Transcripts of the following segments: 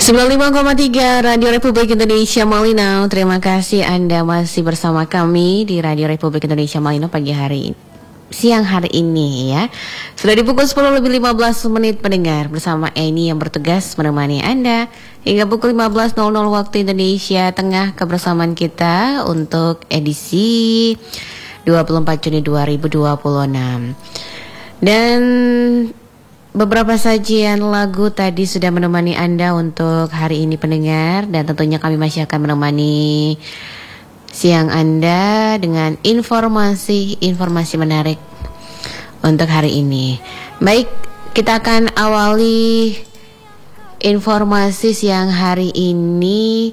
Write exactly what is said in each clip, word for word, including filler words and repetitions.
sembilan puluh lima koma tiga Radio Republik Indonesia Malinau. Terima kasih Anda masih bersama kami di Radio Republik Indonesia Malinau pagi hari siang hari ini ya. Sudah di pukul sepuluh lebih lima belas menit pendengar, bersama Eni yang bertugas menemani Anda hingga pukul lima belas waktu Indonesia Tengah. Kebersamaan kita untuk edisi dua puluh empat Juni dua ribu dua puluh enam. Dan beberapa sajian lagu tadi sudah menemani Anda untuk hari ini pendengar, dan tentunya kami masih akan menemani siang Anda dengan informasi-informasi menarik untuk hari ini. Baik, kita akan awali informasi siang hari ini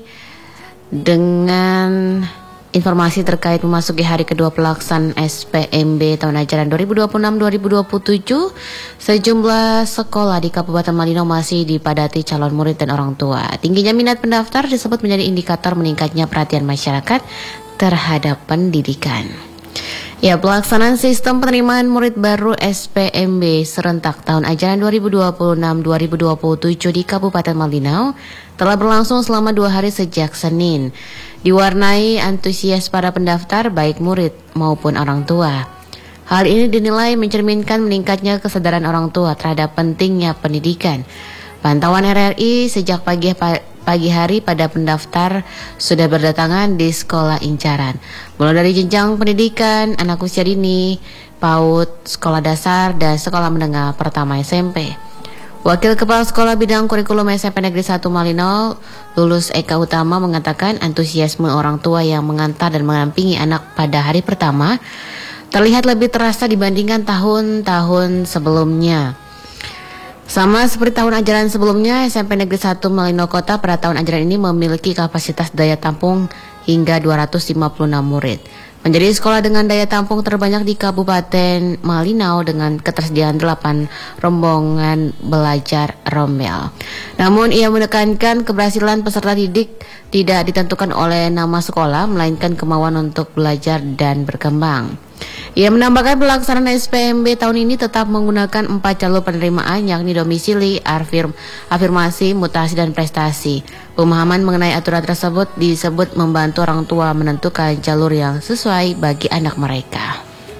dengan informasi terkait memasuki hari kedua pelaksanaan S P M B tahun ajaran dua ribu dua puluh enam dua ribu dua puluh tujuh. Sejumlah sekolah di Kabupaten Malinau masih dipadati calon murid dan orang tua. Tingginya minat pendaftar disebut menjadi indikator meningkatnya perhatian masyarakat terhadap pendidikan. Ya, pelaksanaan sistem penerimaan murid baru S P M B serentak tahun ajaran dua ribu dua puluh enam dua ribu dua puluh tujuh di Kabupaten Malinau telah berlangsung selama dua hari sejak Senin. Diwarnai antusias para pendaftar baik murid maupun orang tua. Hal ini dinilai mencerminkan meningkatnya kesadaran orang tua terhadap pentingnya pendidikan. Pantauan R R I sejak pagi pagi hari pada pendaftar sudah berdatangan di sekolah incaran, mulai dari jenjang pendidikan anak usia dini, PAUD, sekolah dasar, dan sekolah menengah pertama S M P. Wakil Kepala Sekolah Bidang Kurikulum S M P Negeri satu Malinau, Lulus Eka Utama, mengatakan antusiasme orang tua yang mengantar dan mendampingi anak pada hari pertama terlihat lebih terasa dibandingkan tahun-tahun sebelumnya. Sama seperti tahun ajaran sebelumnya, S M P Negeri satu Malinau Kota pada tahun ajaran ini memiliki kapasitas daya tampung hingga dua ratus lima puluh enam murid. Menjadi sekolah dengan daya tampung terbanyak di Kabupaten Malinau dengan ketersediaan delapan rombongan belajar rombel. Namun ia menekankan keberhasilan peserta didik tidak ditentukan oleh nama sekolah, melainkan kemauan untuk belajar dan berkembang. Ia menambahkan pelaksanaan S P M B tahun ini tetap menggunakan empat jalur penerimaan, yakni domisili, afirm, afirmasi, mutasi, dan prestasi. Pemahaman mengenai aturan tersebut disebut membantu orang tua menentukan jalur yang sesuai bagi anak mereka.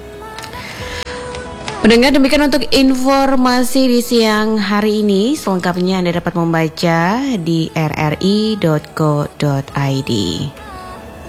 Pendengar, demikian untuk informasi di siang hari ini. Selengkapnya Anda dapat membaca di r r i dot co dot i d.